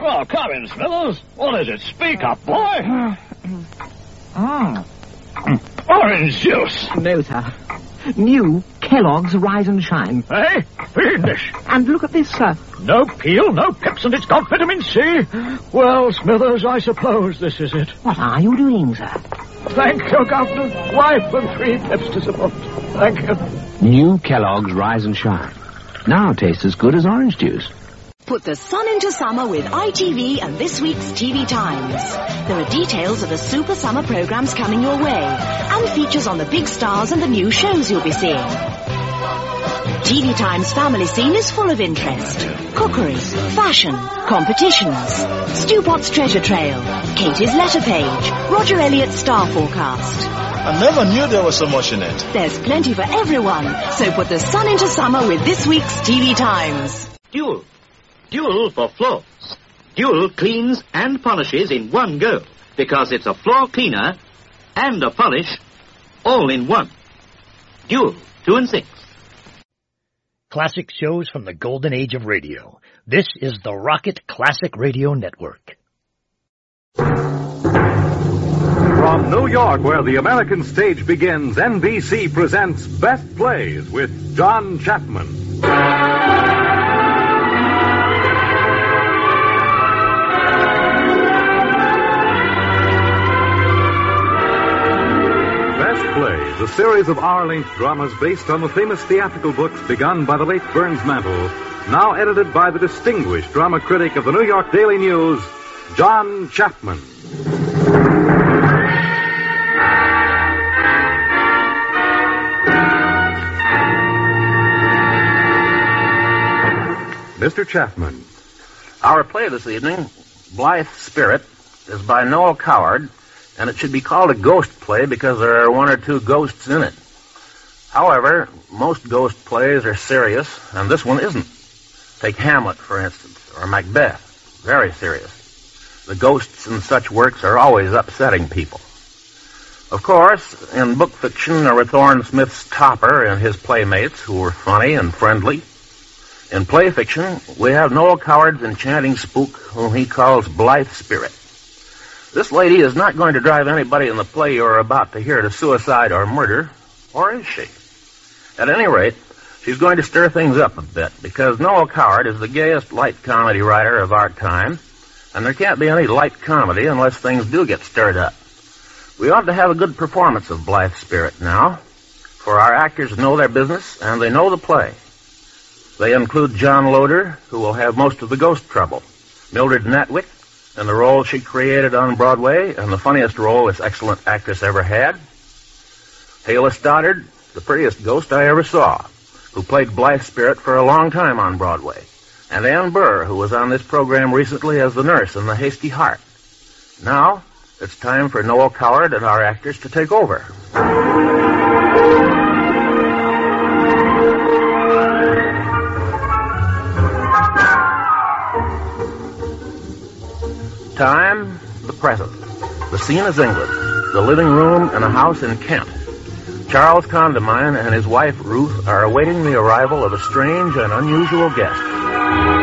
Well, come in, Smithers. What is it? Speak up, boy. Orange juice. No, sir. New Kellogg's Rise and Shine. Hey, fiendish. And look at this, sir. No peel, no pips, and it's got vitamin C. Well, Smithers, I suppose this is it. What are you doing, sir? Thank you, Governor. Wife and 3 pips to support. Thank you. New Kellogg's Rise and Shine. Now tastes as good as orange juice. Put the sun into summer with ITV and this week's TV Times. There are details of the Super Summer programs coming your way, and features on the big stars and the new shows you'll be seeing. TV Times family scene is full of interest. Cookery, fashion, competitions, Stu Potts treasure trail, Katie's letter page, Roger Elliott's star forecast. I never knew there was so much in it. There's plenty for everyone, so put the sun into summer with this week's TV Times. Dual. Dual for floors. Dual cleans and polishes in one go, because it's a floor cleaner and a polish all in one. Dual, 2 and 6. Classic shows from the golden age of radio. This is the Rocket Classic Radio Network. From New York, where the American stage begins, NBC presents Best Plays with John Chapman. Plays, a series of hour-length dramas based on the famous theatrical books begun by the late Burns Mantle, now edited by the distinguished drama critic of the New York Daily News, John Chapman. Mr. Chapman. Our play this evening, Blythe Spirit, is by Noel Coward, and it should be called a ghost play because there are 1 or 2 ghosts in it. However, most ghost plays are serious, and this one isn't. Take Hamlet, for instance, or Macbeth. Very serious. The ghosts in such works are always upsetting people. Of course, in book fiction there were Thorne Smith's Topper and his playmates, who were funny and friendly. In play fiction, we have Noel Coward's enchanting spook, whom he calls Blythe Spirit. This lady is not going to drive anybody in the play you're about to hear to suicide or murder, or is she? At any rate, she's going to stir things up a bit, because Noel Coward is the gayest light comedy writer of our time, and there can't be any light comedy unless things do get stirred up. We ought to have a good performance of Blythe Spirit now, for our actors know their business, and they know the play. They include John Loder, who will have most of the ghost trouble, Mildred Natwick, in the role she created on Broadway, and the funniest role this excellent actress ever had. Hala Stoddard, the prettiest ghost I ever saw, who played Blythe Spirit for a long time on Broadway. And Ann Burr, who was on this program recently as the nurse in The Hasty Heart. Now, it's time for Noel Coward and our actors to take over. Time, the present. The scene is England, the living room in a house in Kent. Charles Condamine and his wife, Ruth, are awaiting the arrival of a strange and unusual guest.